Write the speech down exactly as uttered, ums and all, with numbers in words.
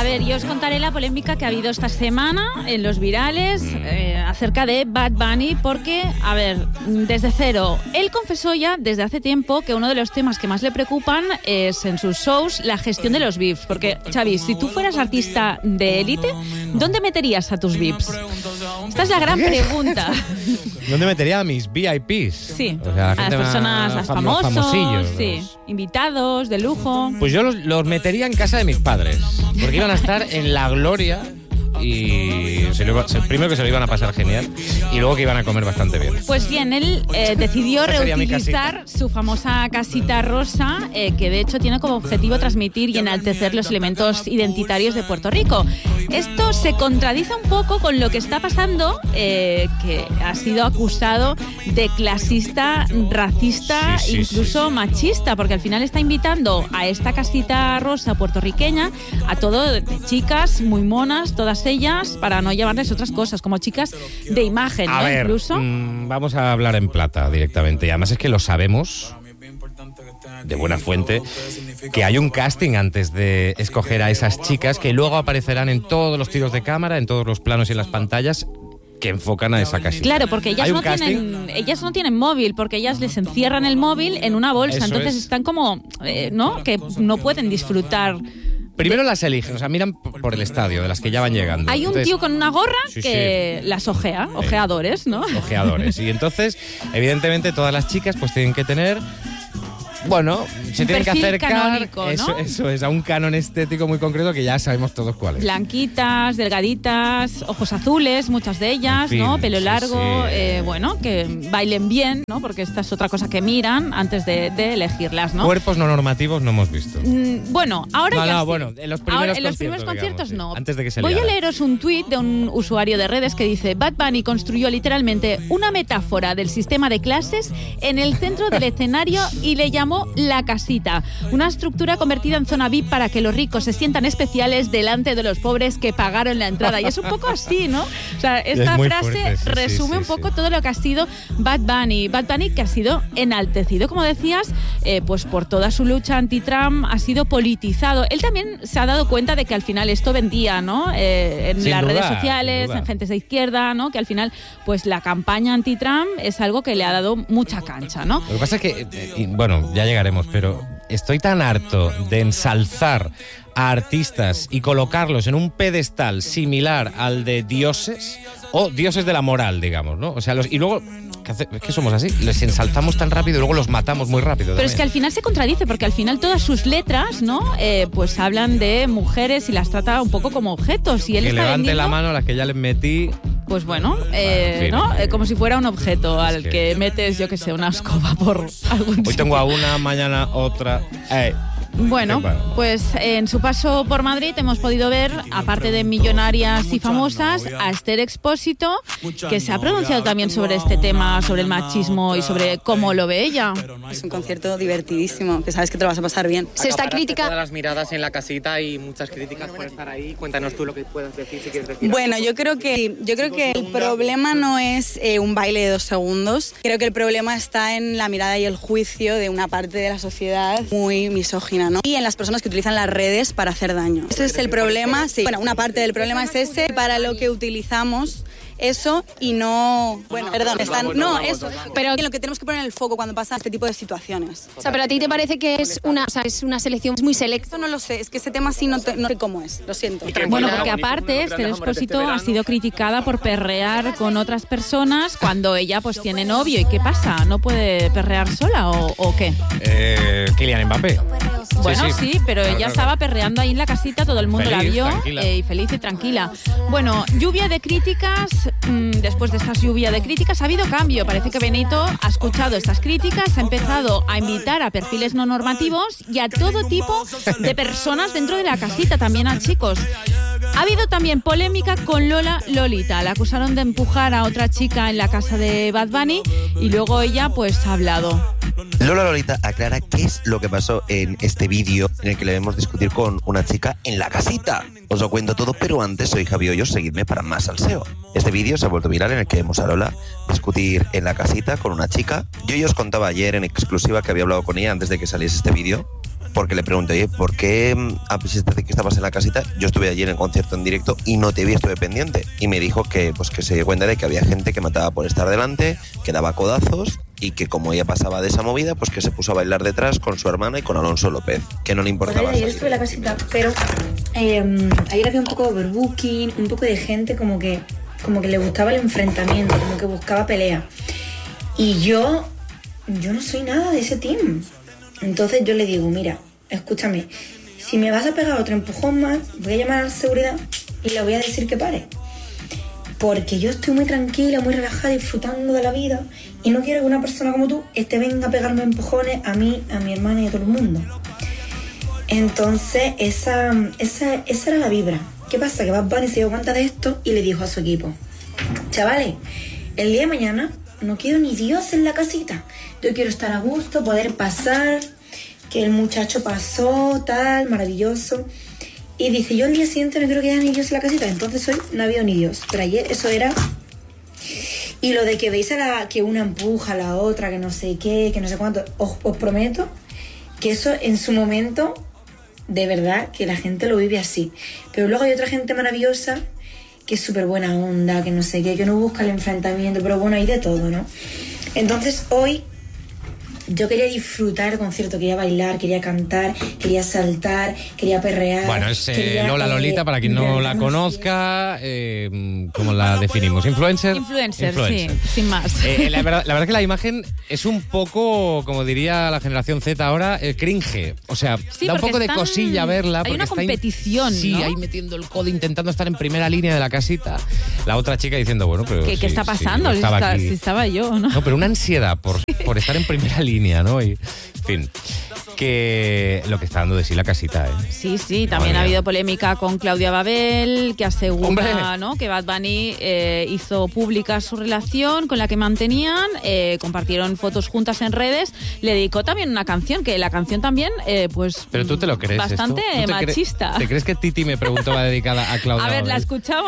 ver, yo os contaré la polémica que ha habido esta semana en los virales eh, acerca de Bad Bunny, porque, a ver, desde cero, él confesó ya desde hace tiempo que uno de los temas que más le preocupan es en sus shows la gestión de los V I Ps, porque, Xavi, si tú fueras artista de élite, ¿dónde meterías a tus V I Ps? Esta es la gran pregunta. ¿Dónde metería a mis V I Ps? Sí, o sea, a las personas, a los famosos, famosillos, sí, los... invitados de lujo. Pues yo los, los metería en casa de mis padres, porque iban a estar en la gloria y se lo iba, primero que se lo iban a pasar genial y luego que iban a comer bastante bien. Pues bien, él eh, decidió reutilizar su famosa casita rosa, eh, que de hecho tiene como objetivo transmitir y enaltecer los elementos identitarios de Puerto Rico. Esto se contradice un poco con lo que está pasando, eh, que ha sido acusado de clasista, racista, sí, sí, incluso sí, sí. machista, porque al final está invitando a esta casita rosa puertorriqueña a todo de chicas muy monas, todas ellas, para no llevarles otras cosas, como chicas de imagen, a ¿no? ver, Incluso. Mmm, vamos a hablar en plata directamente. Y además es que lo sabemos de buena fuente, que hay un casting antes de escoger a esas chicas que luego aparecerán en todos los tiros de cámara, en todos los planos y en las pantallas que enfocan a esa casita. Claro, porque ellas no tienen, ellas no tienen móvil, porque ellas les encierran el móvil en una bolsa, Eso entonces es. están como, eh, ¿no? Que no pueden disfrutar. Primero las eligen, o sea, miran por el estadio, de las que ya van llegando. Hay un entonces, tío con una gorra sí, que sí. las ojea, ojeadores, ¿no? Ojeadores. Y entonces, evidentemente, todas las chicas pues tienen que tener... Bueno, se un tienen que perfil acercar canónico, ¿no? eso, eso es, a un canon estético muy concreto que ya sabemos todos cuál es. Blanquitas, delgaditas, ojos azules, muchas de ellas, En fin, ¿no? Pelo sí, largo, sí. eh, bueno, que bailen bien, ¿no? Porque esta es otra cosa que miran antes de, de elegirlas, ¿no? Cuerpos no normativos no hemos visto. Mm, bueno, ahora No, ya no, sí. bueno, en los primeros Ahora, en los conciertos, primeros conciertos digamos, no. sí, antes de que se Voy liara. a leeros un tuit de un usuario de redes que dice: Bad Bunny construyó literalmente una metáfora del sistema de clases en el centro del escenario y le llamó la casita. Una estructura convertida en zona V I P para que los ricos se sientan especiales delante de los pobres que pagaron la entrada. Y es un poco así, ¿no? O sea, esta frase fuerte, sí, resume sí, un sí, poco sí. todo lo que ha sido Bad Bunny. Bad Bunny que ha sido enaltecido, como decías, eh, pues por toda su lucha anti-Trump, ha sido politizado. Él también se ha dado cuenta de que al final esto vendía, ¿no? Eh, en Sin las duda, redes sin sociales, duda. en gentes de izquierda, ¿no? Que al final, pues la campaña anti-Trump es algo que le ha dado mucha cancha, ¿no? Lo que pasa es que, eh, y, bueno, ya llegaremos, pero estoy tan harto de ensalzar a artistas y colocarlos en un pedestal similar al de dioses o dioses de la moral, digamos, ¿no? O sea, los, y luego, ¿qué hace? Es que somos así, les ensalzamos tan rápido y luego los matamos muy rápido. Pero también. es que al final se contradice, porque al final todas sus letras, ¿no? Eh, pues hablan de mujeres y las trata un poco como objetos. Y él que está levante vendiendo, la mano a las que ya les metí. pues bueno, eh, En fin, ¿no? en fin. Eh, como si fuera un objeto al que- que metes, yo que sé, una escoba por algún Hoy sitio. tengo a una, mañana otra. Eh, Bueno, Qué bueno. pues en su paso por Madrid hemos podido ver, aparte de millonarias y famosas, a Esther Expósito, que se ha pronunciado también sobre este tema, sobre el machismo y sobre cómo lo ve ella. Es un concierto divertidísimo, que sabes que te lo vas a pasar bien. Se está crítica. Todas las miradas en la casita y muchas críticas por estar ahí. Cuéntanos tú lo que puedas decir, si quieres decir. Bueno, yo creo que yo creo que el problema no es eh, un baile de dos segundos. Creo que el problema está en la mirada y el juicio de una parte de la sociedad muy misógina, ¿no? Y en las personas que utilizan las redes para hacer daño. Ese es el problema, sí. Bueno, una parte del problema es ese, para lo que utilizamos eso y no... Bueno, perdón, están... No, eso. Pero en lo que tenemos que poner el foco cuando pasan este tipo de situaciones. O sea, pero a ti te parece que es una, o sea, es una selección muy selecta. Esto no lo sé, es que ese tema sí no, te- no sé cómo es, lo siento. Bueno, porque aparte Esther Expósito ha sido criticada por perrear con otras personas cuando ella pues tiene novio. ¿Y qué pasa? ¿No puede perrear sola o, o qué? eh, Kylian Mbappé. Bueno, sí, sí. pero Claro, ella claro. estaba perreando ahí en la casita, todo el mundo la Feliz, vio tranquila. eh, y feliz y tranquila. Bueno, lluvia de críticas. mmm, después de esta lluvia de críticas ha habido cambio. Parece que Benito ha escuchado estas críticas, ha empezado a invitar a perfiles no normativos y a todo tipo de personas dentro de la casita, también a chicos. Ha habido también polémica con Lola Lolita. La acusaron de empujar a otra chica en la casa de Bad Bunny y luego ella pues ha hablado. Lola Lolita aclara qué es lo que pasó en este vídeo en el que le vemos discutir con una chica en la casita. Os lo cuento todo, pero antes soy Javi Hoyos, seguidme para más salseo. Este vídeo se ha vuelto viral en el que vemos a Lola discutir en la casita con una chica. Yo ya os contaba ayer en exclusiva que había hablado con ella antes de que saliese este vídeo. porque le pregunté, oye, ¿por qué, a pesar de que estabas en la casita, yo estuve allí en el concierto en directo y no te vi, estuve pendiente? Y me dijo que, pues, que se dio cuenta de que había gente que mataba por estar delante, que daba codazos, y que como ella pasaba de esa movida, pues que se puso a bailar detrás con su hermana y con Alonso López, que no le importaba. Ayer estuve en la casita, pero eh, ayer había un poco de overbooking, un poco de gente como que, como que le gustaba el enfrentamiento, como que buscaba pelea. Y yo, yo no soy nada de ese team. Entonces yo le digo, mira, escúchame, si me vas a pegar otro empujón más, voy a llamar a la seguridad y le voy a decir que pare. Porque yo estoy muy tranquila, muy relajada, disfrutando de la vida y no quiero que una persona como tú este venga a pegarme empujones a mí, a mi hermana y a todo el mundo. Entonces, esa, esa, esa era la vibra. ¿Qué pasa? Que Bad Bunny se dio cuenta de esto y le dijo a su equipo, chavales, el día de mañana no quiero ni Dios en la casita. Yo quiero estar a gusto, poder pasar, que el muchacho pasó, tal, maravilloso. Y dice, yo el día siguiente no quiero que haya ni Dios en la casita. Entonces hoy no ha habido ni Dios. Pero ayer eso era... Y lo de que veis a la, que una empuja a la otra, que no sé qué, que no sé cuánto, os, os prometo que eso en su momento, de verdad, que la gente lo vive así. Pero luego hay otra gente maravillosa que es súper buena onda, que no sé qué, que no busca el enfrentamiento, pero bueno, hay de todo, ¿no? Entonces hoy yo quería disfrutar el concierto, quería bailar, quería cantar, quería saltar, quería perrear. Bueno, es eh, quería, Lola Lolita, eh, para quien no la conozca, eh, ¿cómo la definimos? ¿Influencer? Influencer, Influencer. sí, sin más. Eh, la, verdad, la verdad que la imagen es un poco, como diría la generación Z ahora, el cringe. O sea, Sí, da un porque poco de están- cosilla verla. hay porque una está in- competición, Sí, ¿no? ahí metiendo el codo, intentando estar en primera línea de la casita. La otra chica diciendo, bueno, pero ¿Qué, sí, qué está sí, pasando? yo si, estaba está- aquí. si estaba yo, ¿no? No, pero una ansiedad por, por estar en primera línea, ¿no? Y, en fin, que lo que está dando de sí la casita, ¿eh? Sí, sí, también Madre ha mía. habido polémica con Claudia Babel, que asegura, ¡Hombre! ¿no?, que Bad Bunny eh, hizo pública su relación con la que mantenían, eh, compartieron fotos juntas en redes, le dedicó también una canción, que la canción también, eh, pues, Pero tú te lo crees bastante esto? ¿Tú te cre- machista. ¿Te crees que Titi me preguntó va dedicada a Claudia A ver, la Babel? escuchamos.